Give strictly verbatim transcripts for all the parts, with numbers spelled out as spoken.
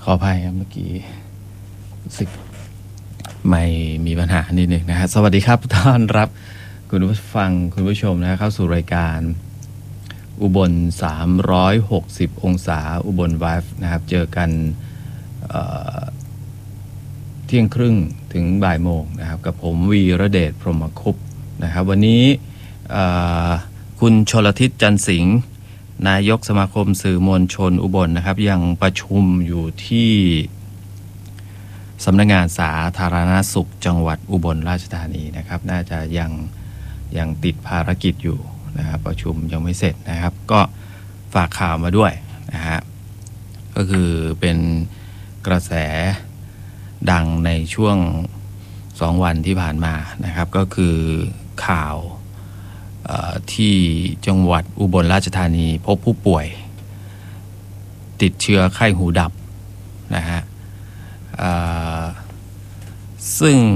ออภัยครับเมื่อกี้รู้สึกไม่มีปัญหานิดหนึ่งนะฮะสวัสดีครับต้อนรับคุณผู้ฟังคุณผู้ชมนะเข้าสู่รายการอุบลสามร้อยหกสิบองศาอุบลไวฟ์นะครับเจอกันเเที่ยงครึ่งถึงบ่ายโมงนะครับกับผมวีระเดชพรหมคุปต์นะครับวันนี้คุณชลทิศจันทร์สิงห์นายกสมาคมสื่อมวลชนอุบลนะครับยังประชุมอยู่ที่สำนักงานสาธารณสุขจังหวัดอุบลราชธานีนะครับน่าจะยังยังติดภารกิจอยู่นะครับประชุมยังไม่เสร็จนะครับก็ฝากข่าวมาด้วยนะฮะก็คือเป็นกระแสดังในช่วงสองวันที่ผ่านมานะครับก็คือข่าวที่จังหวัดอุบลราชธานีพบผู้ป่วยติดเชื้อไข้หูดับนะฮะซึ่ง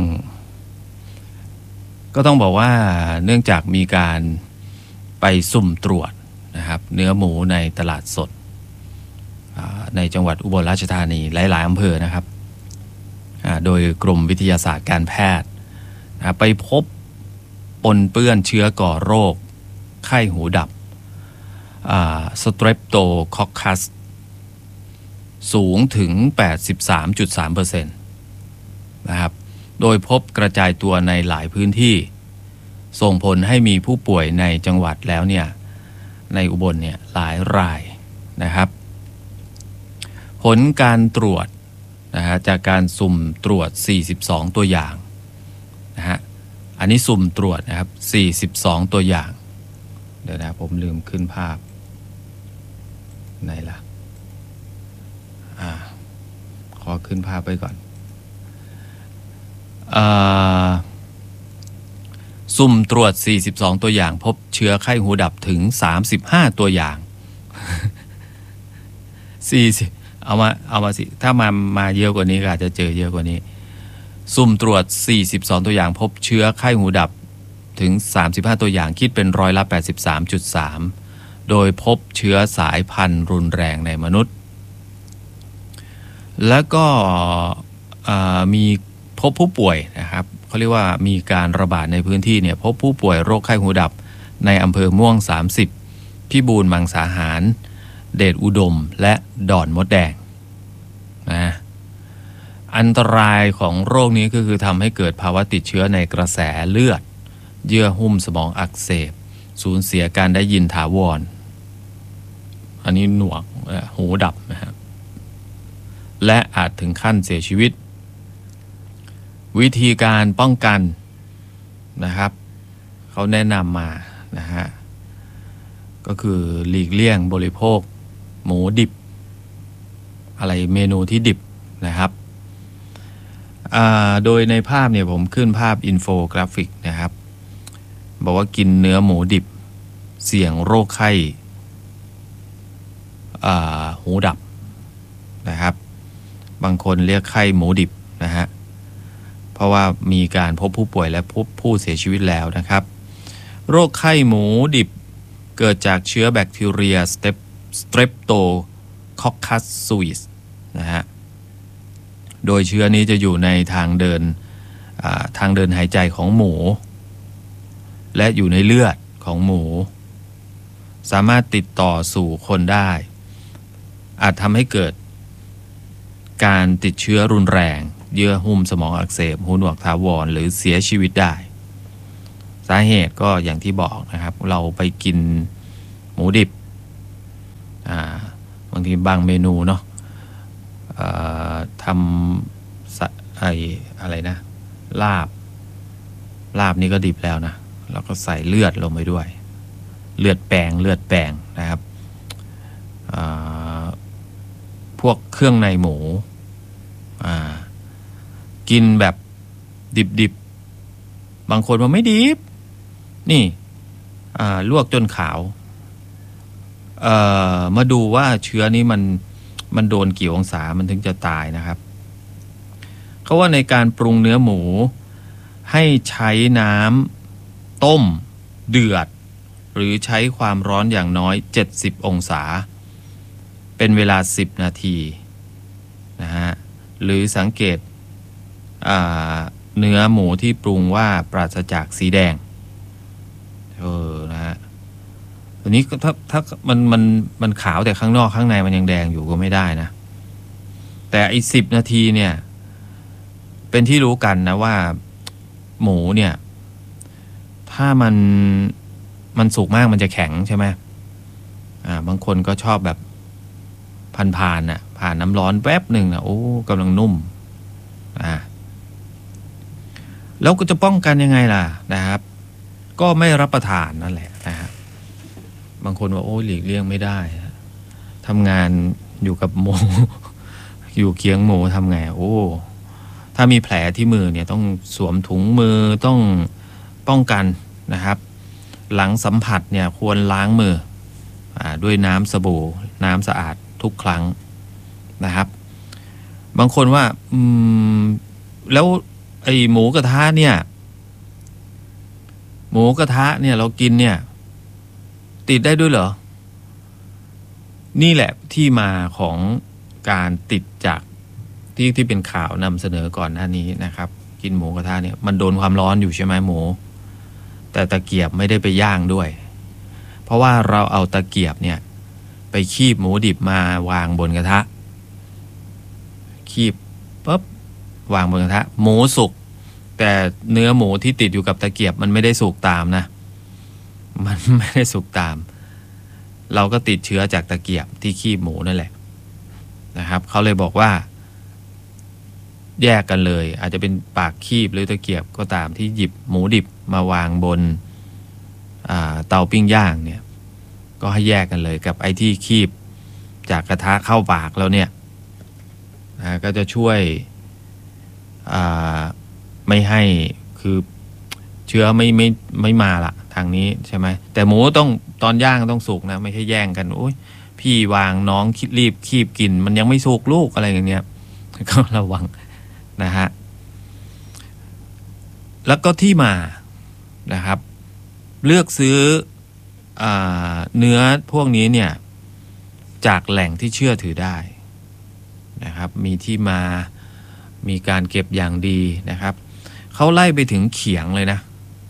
ก็ต้องบอกว่าเนื่องจากมีการไปสุ่มตรวจนะครับเนื้อหมูในตลาดสดในจังหวัดอุบลราชธานีหลายๆอำเภอนะครับโดยกรมวิทยาศาสตร์การแพทย์ไปพบปนเปื้อนเชื้อก่อโรคไข้หูดับสเตรปโตคอคคัสสูงถึง แปดสิบสามจุดสามเปอร์เซ็นต์ นะครับโดยพบกระจายตัวในหลายพื้นที่ส่งผลให้มีผู้ป่วยในจังหวัดแล้วเนี่ยในอุบลเนี่ยหลายรายนะครับผลการตรวจนะฮะจากการสุ่มตรวจสี่สิบสองตัวอย่างนะฮะอันนี้สุ่มตรวจนะครับสี่สิบสองตัวอย่างเดี๋ยวนะผมลืมขึ้นภาพไหนล่ะอ่าขอขึ้นภาพไปก่อนอ่าสุ่มตรวจสี่สิบสองตัวอย่างพบเชื้อไข้หูดับถึงสามสิบห้าตัวอย่าง สี่สิบเอามาเอามาสิถ้ามามาเยอะกว่านี้ก็อาจจะเจอเยอะกว่านี้สุ่มตรวจสี่สิบสองตัวอย่างพบเชื้อไข้หูดับถึงสามสิบห้าตัวอย่างคิดเป็นร้อยละ แปดสิบสามจุดสาม โดยพบเชื้อสายพันธุ์รุนแรงในมนุษย์แล้วก็มีพบผู้ป่วยนะครับเขาเรียกว่ามีการระบาดในพื้นที่เนี่ยพบผู้ป่วยโรคไข้หูดับในอำเภอม่วงสามสิบพิบูลมังสาหารเดชอุดมและดอนมดแดงนะอันตรายของโรคนี้ก็คือทำให้เกิดภาวะติดเชื้อในกระแสเลือดเยื่อหุ้มสมองอักเสบสูญเสียการได้ยินถาวรอันนี้หนวกหูดับนะครับและอาจถึงขั้นเสียชีวิตวิธีการป้องกันนะครับเขาแนะนำมานะฮะก็คือหลีกเลี่ยงบริโภคหมูดิบอะไรเมนูที่ดิบนะครับโดยในภาพเนี่ยผมขึ้นภาพอินโฟกราฟิกนะครับบอกว่ากินเนื้อหมูดิบเสี่ยงโรคไข้หูดับนะครับบางคนเรียกไข้หมูดิบนะฮะเพราะว่ามีการพบผู้ป่วยและพบผู้เสียชีวิตแล้วนะครับโรคไข้หมูดิบเกิดจากเชื้อแบคทีเรียสเตรปโตคอคคัสซูอิสนะฮะโดยเชื้อนี้จะอยู่ในทางเดินทางเดินหายใจของหมูและอยู่ในเลือดของหมูสามารถติดต่อสู่คนได้อาจทำให้เกิดการติดเชื้อรุนแรงเยื่อหุ้มสมองอักเสบหูหนวกถาวรหรือเสียชีวิตได้สาเหตุก็อย่างที่บอกนะครับเราไปกินหมูดิบอ่าบางทีบางเมนูเนาะทำไออะไรนะลาบลาบนี่ก็ดิบแล้วนะแล้วก็ใส่เลือดลงไปด้วยเลือดแปลงเลือดแปลงนะครับพวกเครื่องในหมูกินแบบดิบๆบางคนว่าไม่ดิบนี่ลวกจนขาวมาดูว่าเชื้อนี้มันมันโดนกี่องศามันถึงจะตายนะครับเขาว่าในการปรุงเนื้อหมูให้ใช้น้ำต้มเดือดหรือใช้ความร้อนอย่างน้อยเจ็ดสิบองศาเป็นเวลาสิบนาที นะหรือสังเกตเนื้อหมูที่ปรุงว่าปราศจากสีแดงเออนะฮะทีนี้ถ้าถ้ามันมันมันขาวแต่ข้างนอกข้างในมันยังแดงอยู่ก็ไม่ได้นะแต่อีสิบนาทีเนี่ยเป็นที่รู้กันนะว่าหมูเนี่ยถ้ามันมันสุกมากมันจะแข็งใช่ไหมอ่าบางคนก็ชอบแบบผ่านๆน่ะผ่านน้ำร้อนแป๊บหนึ่งนะโอ้กำลังนุ่มอ่าแล้วก็จะป้องกันยังไงล่ะนะครับก็ไม่รับประทานนั่นแหละนะฮะบางคนว่าโอ้หลีกเลี่ยงไม่ได้ทำงานอยู่กับหมู อยู่เคียงหมูทำไงโอ้ถ้ามีแผลที่มือเนี่ยต้องสวมถุงมือต้องป้องกันนะครับหลังสัมผัสเนี่ยควรล้างมืออ่าด้วยน้ำสบู่น้ำสะอาดทุกครั้งนะครับบางคนว่าอืมแล้วไอหมูกระทะเนี่ยหมูกระทะเนี่ยเรากินเนี่ยติดได้ด้วยเหรอนี่แหละที่มาของการติดจากที่ที่เป็นข่าวนำเสนอก่อนหน้านี้นะครับกินหมูกระทะเนี่ยมันโดนความร้อนอยู่ใช่ไหมหมูแต่ตะเกียบไม่ได้ไปย่างด้วยเพราะว่าเราเอาตะเกียบเนี่ยไปคีบหมูดิบมาวางบนกระทะคีบปุ๊บวางบนกระทะหมูสุกแต่เนื้อหมูที่ติดอยู่กับตะเกียบมันไม่ได้สุกตามนะมันไม่ได้สุกตามเราก็ติดเชื้อจากตะเกียบที่คีบหมูนั่นแหละนะครับเขาเลยบอกว่าแยกกันเลยอาจจะเป็นปากคีบหรือตะเกียบก็ตามที่หยิบหมูดิบมาวางบนเตาปิ้งย่างเนี่ยก็ให้แยกกันเลยกับไอ้ที่คีบจากกระทะเข้าปากแล้วเนี่ยก็จะช่วยไม่ให้คือเชื้อไม่ไม่ไม่มาละทางนี้ใช่ไหมแต่หมูต้องตอนย่างต้องสุกนะไม่ใช่แย่งกันโอ้ยพี่วางน้องคิดรีบคีบกินมันยังไม่สุกลูกอะไรอย่างเงี้ยก็ระวังนะฮะแล้วก็ที่มานะครับเลือกซื้อเนื้อพวกนี้เนี่ยจากแหล่งที่เชื่อถือได้นะครับมีที่มามีการเก็บอย่างดีนะครับเขาไล่ไปถึงเขียงเลยนะ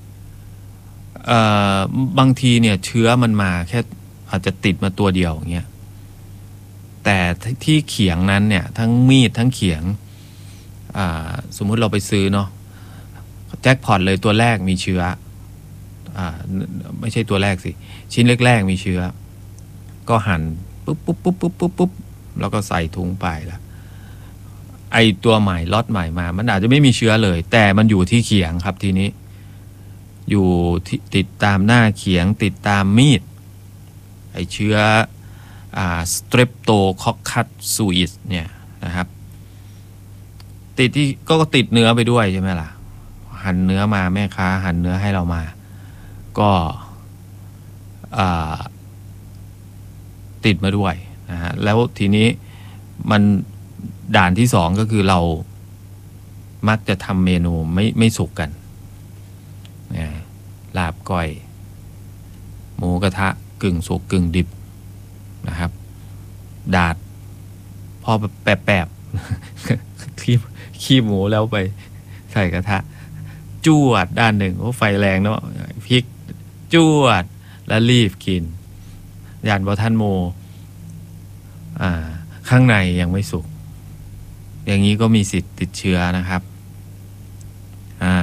บางทีเนี่ยเชื้อมันมาแค่อาจจะติดมาตัวเดียวอย่างเงี้ยแต่ที่เขียงนั้นเนี่ยทั้งมีดทั้งเขียงสมมุติเราไปซื้อเนาะแจ็คพอตเลยตัวแรกมีเชื้ออ่าไม่ใช่ตัวแรกสิชิ้นแรกๆมีเชื้อก็หั่นปุ๊บปุ๊บปุ๊บปุ๊บปุ๊บปุ๊บแล้วก็ใส่ถุงไปละไอตัวใหม่ล็อตใหม่มามันอาจจะไม่มีเชื้อเลยแต่มันอยู่ที่เขียงครับทีนี้อยู่ที่ติดตามหน้าเขียงติดตามมีดไอเชื้ออ่า Streptococcus suis เนี่ยนะครับติดที่ก็ติดเนื้อไปด้วยใช่ไหมล่ะหั่นเนื้อมาแม่ค้าหั่นเนื้อให้เรามาก็ติดมาด้วยนะฮะแล้วทีนี้มันด่านที่สองก็คือเรามักจะทำเมนูไม่ไม่สุกกันลาบก้อยหมูกระทะกึ่งสุกกึ่งดิบนะครับดาดพอแปบๆขี้ขี้หมูแล้วไปใส่กระทะจวดด้านหนึ่งโอ้ไฟแรงเนาะพริกจวดแล้วรีบกินยานบอท่านโมอ่าข้างในยังไม่สุกอย่างนี้ก็มีสิทธิ์ติดเชื้อนะครับอ่า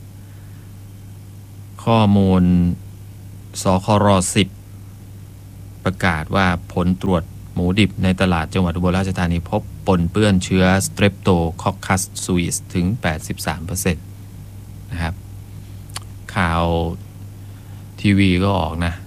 ข้อมูลสครสิบประกาศว่าผลตรวจหมูดิบในตลาดจังหวัดอุบลราชธานีพบปนเปื้อนเชื้อ Streptococcus suis ถึง แปดสิบสามเปอร์เซ็นต์ นะครับข่าวทีวีก็ออกนะ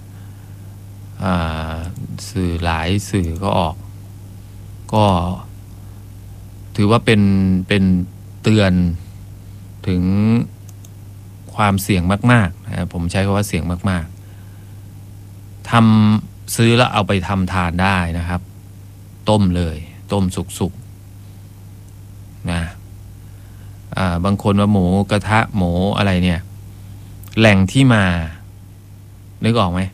สื่อหลายสื่อก็ออกก็ถือว่าเป็นเป็นเตือนถึงความเสี่ยงมากๆนะผมใช้คำว่าเสี่ยงมากๆทำซื้อแล้วเอาไปทำทานได้นะครับต้มเลยต้มสุกๆนะบางคนว่าหมูกระทะหมูอะไรเนี่ยแหล่งที่มานึกออกไหม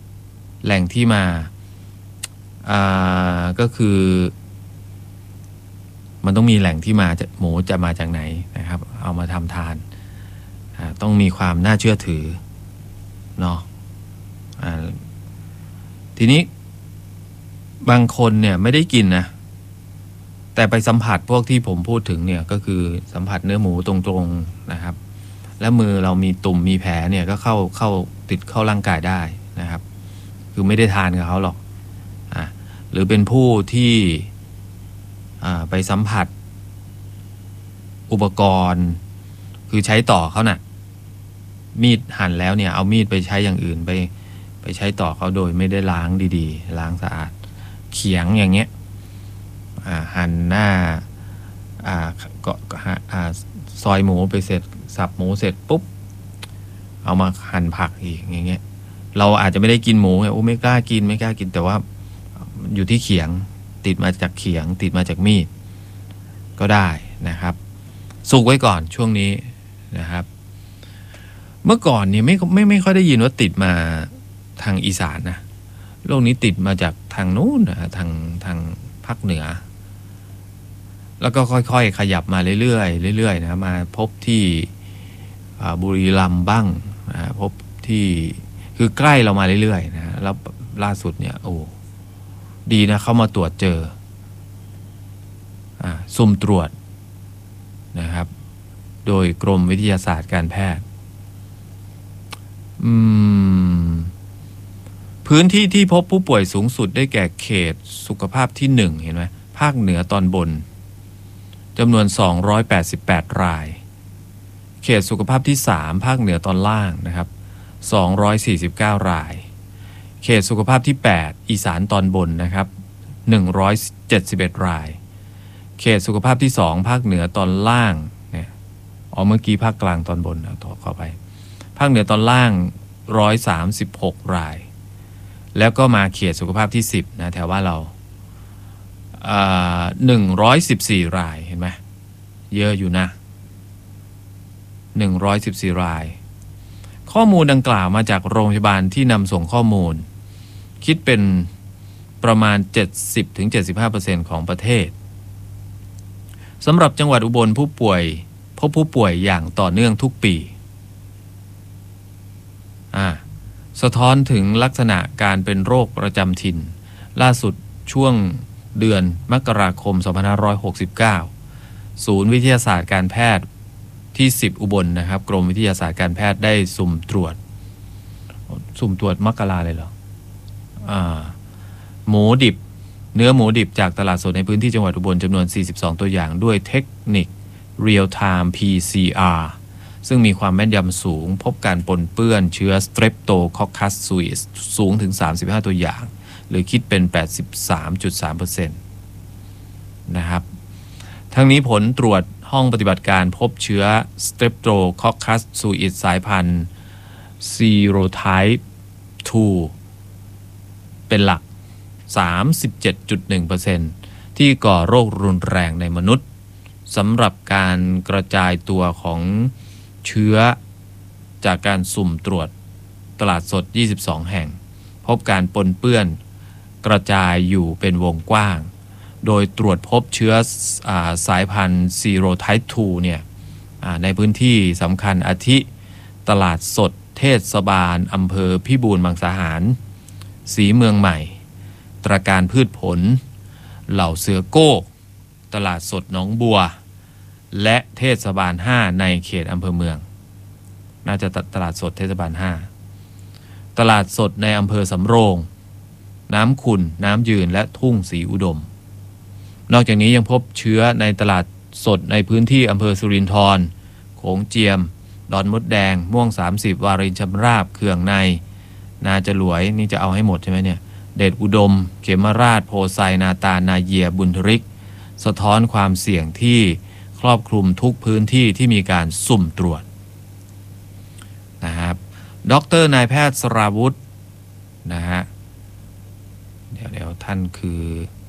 แหล่งที่มาก็คือมันต้องมีแหล่งที่มาจากหมูจะมาจากไหนนะครับเอามาทำทานต้องมีความน่าเชื่อถือเนาะทีนี้บางคนเนี่ยไม่ได้กินนะแต่ไปสัมผัสพวกที่ผมพูดถึงเนี่ยก็คือสัมผัสเนื้อหมูตรงๆนะครับและมือเรามีตุ่มมีแผลเนี่ยก็เข้าเข้าติดเข้าร่างกายได้นะครับคือไม่ได้ทานกับเขาหรอกอ่ะหรือเป็นผู้ที่อ่าไปสัมผัสอุปกรณ์คือใช้ต่อเขาน่ะมีดหั่นแล้วเนี่ยเอามีดไปใช้อย่างอื่นไปไปใช้ต่อเขาโดยไม่ได้ล้างดีๆล้างสะอาดเขียงอย่างเงี้ยอ่าหั่นหน้าอ่าก็อ่าซอยหมูไปเสร็จสับหมูเสร็จปุ๊บเอามาหั่นผักอีกอย่างเงี้ยเราอาจจะไม่ได้กินหมูไงโอ้ไม่กล้ากินไม่กล้ากินแต่ว่าอยู่ที่เขียงติดมาจากเขียงติดมาจากมีดก็ได้นะครับสุกไว้ก่อนช่วงนี้นะครับเมื่อก่อนเนี่ยไม่ไม่ไม่ค่อยได้ยินว่าติดมาทางอีสานนะโรคนี้ติดมาจากทางนู้นนะทางทางภาคเหนือแล้วก็ค่อยๆขยับมาเรื่อยๆเรื่อยๆนะมาพบที่บุรีรัมย์บ้างนะพบที่คือใกล้เรามาเรื่อยๆนะแล้วล่าสุดเนี่ยโอ้ดีนะเข้ามาตรวจเจออ่าสุ่มตรวจนะครับโดยกรมวิทยาศาสตร์การแพทย์อืมพื้นที่ที่พบผู้ป่วยสูงสุดได้แก่เขตสุขภาพที่หนึ่งเห็นไหมภาคเหนือตอนบนจำนวนสองร้อยแปดสิบแปดรายเขตสุขภาพที่สามภาคเหนือตอนล่างนะครับสองร้อยสี่สิบเก้ารายเขตสุขภาพที่แปดอีสานตอนบนนะครับหนึ่งร้อยเจ็ดสิบเอ็ดรายเขตสุขภาพที่สองภาคเหนือตอนล่างเนี่ยอ๋อเมื่อกี้ภาคกลางตอนบนนะขอไปภาคเหนือตอนล่างหนึ่งร้อยสามสิบหกรายแล้วก็มาเขตสุขภาพที่สิบนะแถวว่าเราอ่าหนึ่งร้อยสิบสี่รายเห็นไหมเยอะอยู่นะหนึ่งร้อยสิบสี่รายข้อมูลดังกล่าวมาจากโรงพยาบาลที่นำส่งข้อมูลคิดเป็นประมาณ เจ็ดสิบถึงเจ็ดสิบห้าเปอร์เซ็นต์ ของประเทศสำหรับจังหวัดอุบลผู้ป่วยพบผู้ป่วยอย่างต่อเนื่องทุกปีอ่าสะท้อนถึงลักษณะการเป็นโรคประจำถิ่นล่าสุดช่วงเดือนมกราคมสองพันห้าร้อยหกสิบเก้าศูนย์วิทยาศาสตร์การแพทย์ที่สิบอุบลนะครับกรมวิทยาศาสตร์การแพทย์ได้สุ่มตรวจสุ่มตรวจมกราเลยเหรออ่าหมูดิบเนื้อหมูดิบจากตลาดสดในพื้นที่จังหวัดอุบลจำนวนสี่สิบสองตัวอย่างด้วยเทคนิค Real Time พี ซี อาร์ ซึ่งมีความแม่นยำสูงพบการปนเปื้อนเชื้อ Streptococcus suis สูงถึงสามสิบห้าตัวอย่างหรือคิดเป็น แปดสิบสามจุดสามเปอร์เซ็นต์ นะครับทั้งนี้ผลตรวจห้องปฏิบัติการพบเชื้อ Streptococcus suis สายพันธุ์ Serotype ทู เป็นหลัก สามสิบเจ็ดจุดหนึ่งเปอร์เซ็นต์ ที่ก่อโรครุนแรงในมนุษย์สำหรับการกระจายตัวของเชื้อจากการสุ่มตรวจตลาดสดยี่สิบสองแห่งพบการปนเปื้อนกระจายอยู่เป็นวงกว้างโดยตรวจพบเชื้ออาสายพันธุ์ Serotype ทู เนี่ยในพื้นที่สำคัญอาทิตลาดสดเทศบาลอำเภอพิบูลมังสาหารศรีเมืองใหม่ตระการพืชผลเหล่าเสือโก้ตลาดสดหนองบัวและเทศบาลห้าในเขตอำเภอเมืองน่าจะตลาดสดเทศบาลห้าตลาดสดในอำเภอสำโรงน้ำขุ่นน้ำยืนและทุ่งศรีอุดมนอกจากนี้ยังพบเชื้อในตลาดสดในพื้นที่อำเภอสุรินทร์โขงเจียมดอนมดแดงม่วงสามสิบวารินชำราบเขื่องในนาจรวยนี่จะเอาให้หมดใช่ไหมเนี่ยเดชอุดมเขมราชโพไซนาตานาเยียบุญทริกสะท้อนความเสี่ยงที่ครอบคลุมทุกพื้นที่ที่มีการสุ่มตรวจนะครับดร.นายแพทย์สราวุธนะฮะเดี๋ยวเดี๋ยวท่านคือ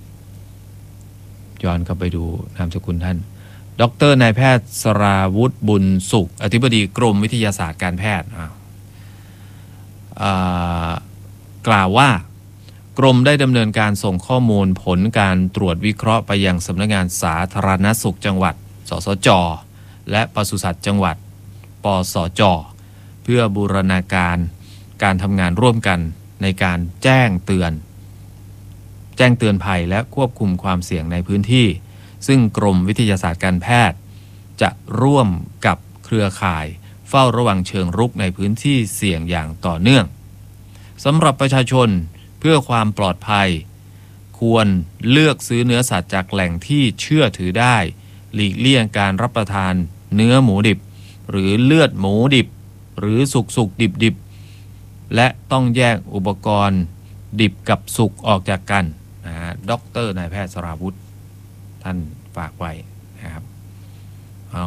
ย้อนกลับไปดูนามสกุลท่านดร.นายแพทย์สราวุธบุญสุขอธิบดีกรมวิทยาศาสตร์การแพทย์กล่าวว่ากกรมได้ดำเนินการส่งข้อมูลผลการตรวจวิเคราะห์ไปยังสำนักงานสาธารณสุขจังหวัดสสจและปศุสัตว์จังหวัดปสจเพื่อบูรณาการการทำงานร่วมกันในการแจ้งเตือนแจ้งเตือนภัยและควบคุมความเสี่ยงในพื้นที่ซึ่งกรมวิทยาศาสตร์การแพทย์จะร่วมกับเครือข่ายเฝ้าระวังเชิงรุกในพื้นที่เสี่ยงอย่างต่อเนื่องสำหรับประชาชนเพื่อความปลอดภัยควรเลือกซื้อเนื้อสัตว์จากแหล่งที่เชื่อถือได้หลีกเลี่ยงการรับประทานเนื้อหมูดิบหรือเลือดหมูดิบหรือสุกสุกดิบดิบและต้องแยกอุปกรณ์ดิบกับสุกออกจากกันนะฮะด็อกเตอร์นายแพทย์สราวุธท่านฝากไว้นะครับเอา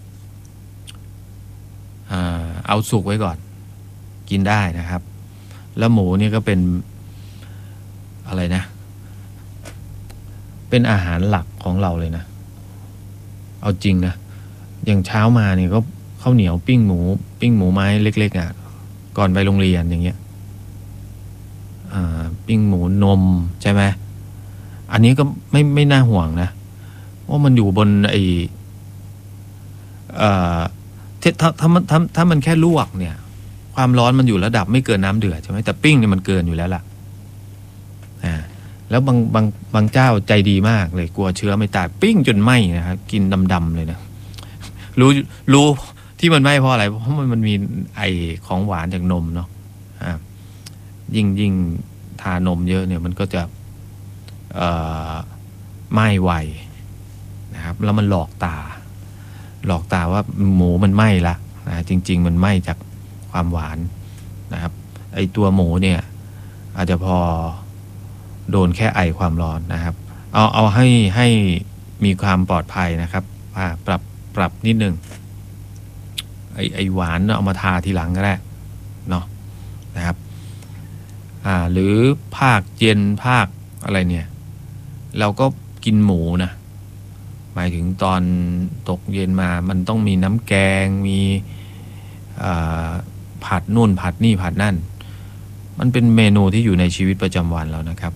เอาสุกไว้ก่อนกินได้นะครับแล้วหมูนี่ก็เป็นอะไรนะเป็นอาหารหลักของเราเลยนะเอาจริงนะอย่างเช้ามาเนี่ยก็ข้าวเหนียวปิ้งหมูปิ้งหมูไม้เล็กๆอ่ะก่อนไปโรงเรียนอย่างเงี้ยอ่าปิ้งหมูนมใช่ไหมอันนี้ก็ไม่ไม่น่าห่วงนะว่ามันอยู่บนไอเอ่อถ้าถ้าถ้าถ้าถ้ามันแค่ลวกเนี่ยความร้อนมันอยู่ระดับไม่เกินน้ำเดือดใช่ไหมแต่ปิ้งเนี่ยมันเกินอยู่แล้วล่ะอ่าแล้วบางบางบางเจ้าใจดีมากเลยกลัวเชื้อไม่ตายปิ้งจนไหม้นะครับกินดำๆเลยนะรู้รู้ที่มันไหม้เพราะอะไรเพราะมันมันมีไอของหวานจากนมเนาะอ่ายิ่งยิ่งทานมเยอะเนี่ยมันก็จะเอ่อไหม้ไวนะครับแล้วมันหลอกตาหลอกตาว่าหมูมันไหม้ละนะจริงๆมันไหม้จากความหวานนะครับไอตัวหมูเนี่ยอาจจะพอโดนแค่ไอความร้อนนะครับเอาเอาให้ให้มีความปลอดภัยนะครับปรับปรับนิดนึงไอไอหวานเอามาทาทีหลังก็ได้เนาะนะครับอ่าหรือภาคเย็นภาคอะไรเนี่ยเราก็กินหมูนะหมายถึงตอนตกเย็นมามันต้องมีน้ำแกงมีผัดนู่นผัดนี่ผัดนั่นมันเป็นเมนูที่อยู่ในชีวิตประจำวันแล้วนะครับ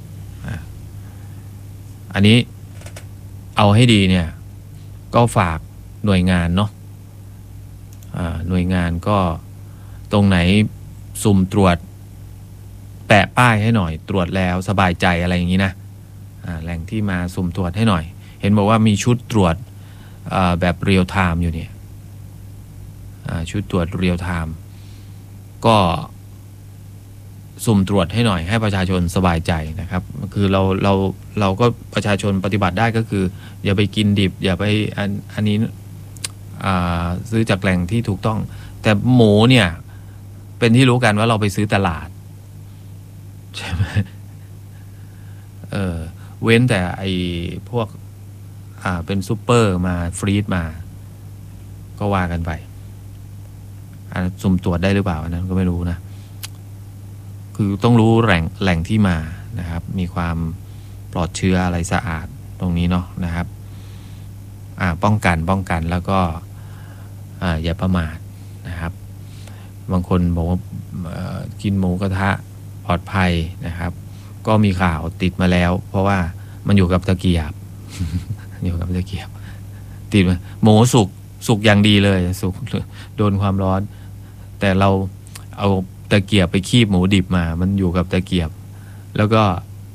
อันนี้เอาให้ดีเนี่ยก็ฝากหน่วยงานเนาะหน่วยงานก็ตรงไหนสุ่มตรวจแปะป้ายให้หน่อยตรวจแล้วสบายใจอะไรอย่างนี้นะแหล่งที่มาสุ่มตรวจให้หน่อยเห็นบอกว่ามีชุดตรวจแบบเรียลไทม์อยู่เนี่ยชุดตรวจเรียลไทม์ก็สุ่มตรวจให้หน่อยให้ประชาชนสบายใจนะครับคือเราเราเราก็ประชาชนปฏิบัติได้ก็คืออย่าไปกินดิบอย่าไปอันอันนี้ซื้อจากแหล่งที่ถูกต้องแต่หมูเนี่ยเป็นที่รู้กันว่าเราไปซื้อตลาดใช่ไหมเออเว้นแต่ไอ้พวกอ่าเป็นซูเปอร์มาฟรีซมาก็ว่ากันไปอันสุ่มตรวจได้หรือเปล่าอันนั้นก็ไม่รู้นะคือต้องรู้แหล่งแหล่งที่มานะครับมีความปลอดเชื้ออะไรสะอาดตรงนี้เนาะนะครับอ่าป้องกันป้องกันแล้วก็อ่าอย่าประมาทนะครับบางคนบอกว่ากินหมูกระทะปลอดภัยนะครับก็มีข่าวติดมาแล้วเพราะว่ามันอยู่กับตะเกียบ อยู่กับตะเกียบติดมาหมูสุกสุกอย่างดีเลยสุกโดนความร้อนแต่เราเอาตะเกียบไปคีบหมูดิบมามันอยู่กับตะเกียบแล้วก็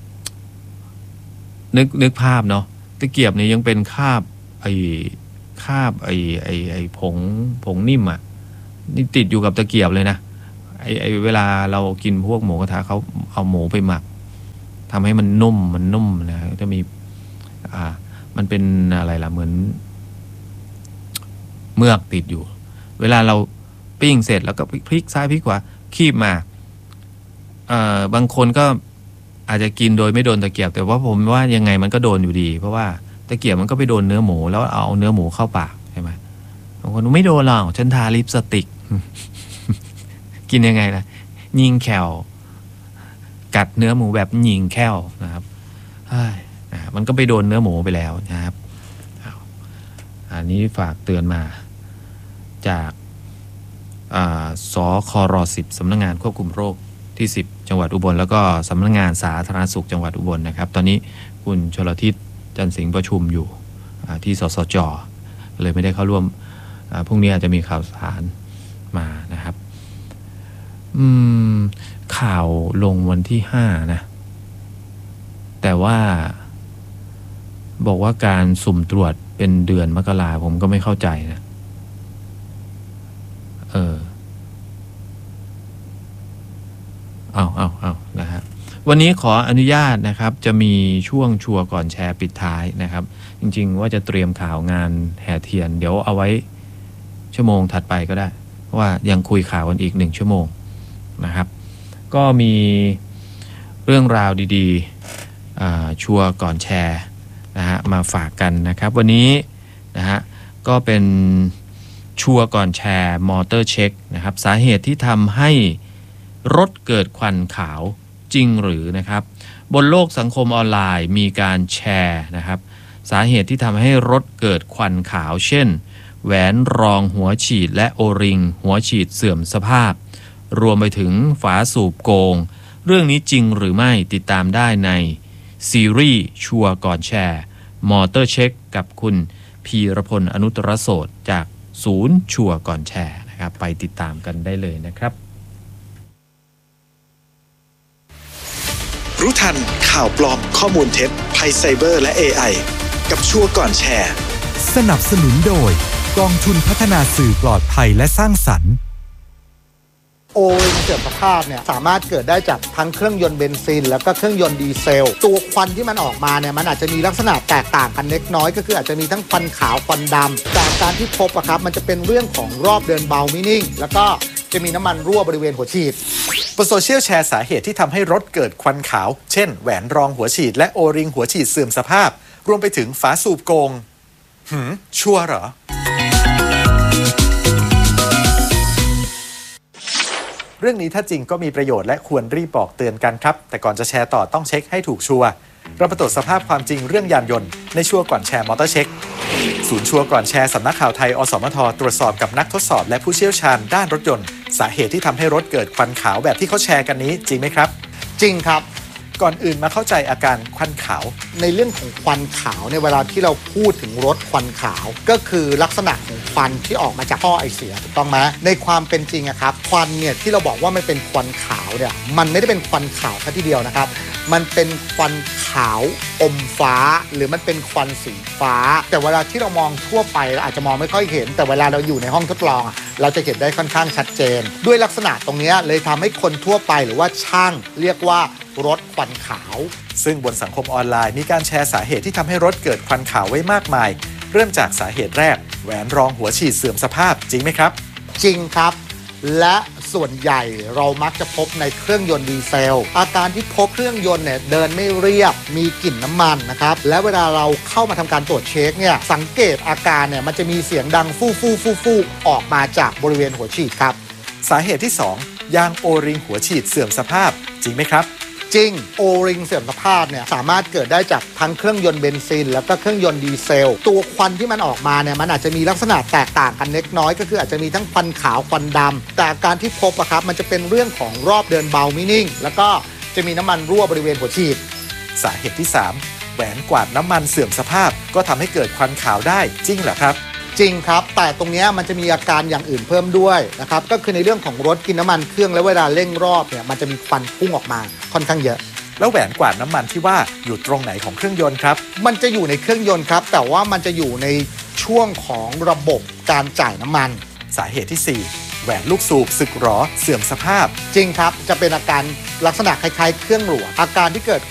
นึกนึกภาพเนาะตะเกียบเนี่ยยังเป็นคราบไอ้คราบไอ้ไอ้ไอ้ผงผงนิ่มอ่ะนี่ติดอยู่กับตะเกียบเลยนะไอ้ไอ้เวลาเรากินพวกหมูกระทะเขาเอาหมูไปหมักทำให้มันนุ่มมันนุ่มนะจะมีอ่ามันเป็นอะไรล่ะเหมือนเมือกติดอยู่เวลาเราปิ้งเสร็จแล้วก็พลิกซ้ายพลิกขวาคีบมาเอ่อบางคนก็อาจจะกินโดยไม่โดนตะเกียบแต่ว่าผมว่ายังไงมันก็โดนอยู่ดีเพราะว่าตะเกียบมันก็ไปโดนเนื้อหมูแล้วเอาเนื้อหมูเข้าปากใช่ไหมบางคนไม่โดนหรอกฉันทาลิปสติก กินยังไงล่ะยิงแคลกัดเนื้อหมูแบบยิงแคลนะครับมันก็ไปโดนเนื้อหมูไปแล้วนะครับอันนี้ฝากเตือนมาจากสครสิบสำนักงานควบคุมโรคที่สิบจังหวัดอุบลแล้วก็สำนักงานสาธารณสุขจังหวัดอุบลนะครับตอนนี้คุณชลทิศจันทร์สิงห์ประชุมอยู่ที่สสจเลยไม่ได้เข้าร่วมพรุ่งนี้อาจจะมีข่าวสารมานะครับอืมข่าวลงวันที่ห้านะแต่ว่าบอกว่าการสุ่มตรวจเป็นเดือนมกราผมก็ไม่เข้าใจนะเออเอาเอาเอานะฮะวันนี้ขออนุญาตนะครับจะมีช่วงชัวร์ก่อนแชร์ปิดท้ายนะครับจริงๆว่าจะเตรียมข่าวงานแห่เทียนเดี๋ยวเอาไว้ชั่วโมงถัดไปก็ได้เพราะว่ายังคุยข่าวกันอีกหนึ่งชั่วโมงนะครับก็มีเรื่องราวดีๆชัวร์ก่อนแชร์นะฮะมาฝากกันนะครับวันนี้นะฮะก็เป็นชัวร์ก่อนแชร์มอเตอร์เช็คนะครับสาเหตุที่ทำให้รถเกิดควันขาวจริงหรือนะครับบนโลกสังคมออนไลน์มีการแชร์นะครับสาเหตุที่ทำให้รถเกิดควันขาวเช่นแหวนรองหัวฉีดและโอริงหัวฉีดเสื่อมสภาพรวมไปถึงฝาสูบโกงเรื่องนี้จริงหรือไม่ติดตามได้ในซีรีส์ชัวร์ก่อนแชร์มอเตอร์เช็คกับคุณพีรพลอนุตตรโสดจากศูนย์ชัวร์ก่อนแชร์นะครับไปติดตามกันได้เลยนะครับรู้ทันข่าวปลอมข้อมูลเท็จภัยไซเบอร์และ เอ ไอ กับชัวร์ก่อนแชร์สนับสนุนโดยกองทุนพัฒนาสื่อปลอดภัยและสร้างสรรค์โอริงเสื่อมสภาพเนี่ยสามารถเกิดได้จากทั้งเครื่องยนต์เบนซินแล้วก็เครื่องยนต์ดีเซลตัวควันที่มันออกมาเนี่ยมันอาจจะมีลักษณะแตกต่างกันเล็กน้อยก็คืออาจจะมีทั้งควันขาวควันดำจากการที่พบอะครับมันจะเป็นเรื่องของรอบเดินเบาไม่นิ่งแล้วก็จะมีน้ำมันรั่วบริเวณหัวฉีดบนโซเชียลแชร์สาเหตุที่ทำให้รถเกิดควันขาวเช่นแหวนรองหัวฉีดและโอริงหัวฉีดเสื่อมสภาพรวมไปถึงฝาสูบโกงหืมชัวร์เหรอเรื่องนี้ถ้าจริงก็มีประโยชน์และควรรีบบอกเตือนกันครับแต่ก่อนจะแชร์ต่อต้องเช็คให้ถูกชัวร์เรามาตรวจสภาพความจริงเรื่องยานยนต์ในชัวร์ก่อนแชร์มอเตอร์เช็คศูนย์ชัวร์ก่อนแชร์สำนักข่าวไทยอสมทตรวจสอบกับนักทดสอบและผู้เชี่ยวชาญด้านรถยนต์สาเหตุที่ทำให้รถเกิดควันขาวแบบที่เขาแชร์กันนี้จริงไหมครับจริงครับก่อนอื่นมาเข้าใจอาการควันขาวในเรื่องของควันขาวในเวลาที่เราพูดถึงรถควันขาวก็คือลักษณะของควันที่ออกมาจากท่อไอเสียถูกต้องไหมในความเป็นจริงอะครับควันเนี่ยที่เราบอกว่ามันเป็นควันขาวเนี่ยมันไม่ได้เป็นควันขาวแค่ทีเดียวนะครับมันเป็นควันขาวอมฟ้าหรือมันเป็นควันสีฟ้าแต่เวลาที่เรามองทั่วไปเราอาจจะมองไม่ค่อยเห็นแต่เวลาเราอยู่ในห้องทดลองเราจะเห็นได้ค่อนข้างชัดเจนด้วยลักษณะตรงนี้เลยทำให้คนทั่วไปหรือว่าช่างเรียกว่ารถควันขาวซึ่งบนสังคมออนไลน์มีการแชร์สาเหตุที่ทำให้รถเกิดควันขาวไว้มากมายเริ่มจากสาเหตุแรกแหวนรองหัวฉีดเสื่อมสภาพจริงไหมครับจริงครับและส่วนใหญ่เรามักจะพบในเครื่องยนต์ดีเซลอาการที่พบเครื่องยนต์เนี่ยเดินไม่เรียบมีกลิ่นน้ำมันนะครับและเวลาเราเข้ามาทำการตรวจเช็คเนี่ยสังเกตอาการเนี่ยมันจะมีเสียงดังฟู่ฟู่ฟู่ฟู่ออกมาจากบริเวณหัวฉีดครับสาเหตุที่สองยางโอริงหัวฉีดเสื่อมสภาพจริงไหมครับจริงโอริงเสื่อมสภาพเนี่ยสามารถเกิดได้จากทั้งเครื่องยนต์เบนซินแล้วก็เครื่องยนต์ดีเซลตัวควันที่มันออกมาเนี่ยมันอาจจะมีลักษณะแตกต่างกันเล็กน้อยก็คืออาจจะมีทั้งควันขาวควันดำแต่การที่พบอะครับมันจะเป็นเรื่องของรอบเดินเบาไม่นิ่งแล้วก็จะมีน้ำมันรั่วบริเวณหัวฉีดสาเหตุที่สามแหวนกวาดน้ำมันเสื่อมสภาพก็ทำให้เกิดควันขาวได้จริงเหรอครับจริงครับแต่ตรงนี้มันจะมีอาการอย่างอื่นเพิ่มด้วยนะครับก็คือในเรื่องของรถกินน้ำมันเครื่องแล้วเวลาเร่งรอบเนี่ยมันจะมีควันพุ่งออกมาค่อนข้างเยอะแล้วแหวนกวาดน้ำมันที่ว่าอยู่ตรงไหนของเครื่องยนต์ครับมันจะอยู่ในเครื่องยนต์ครับแต่ว่ามันจะอยู่ในช่วงของระบบการจ่ายน้ำมันสาเหตุที่สี่แหวนลูกสูบสึกหรอเสื่อมสภาพจริงครับจะเป็นอาการลักษณะคล้ายๆเครื่องหลวมอาการที่เกิด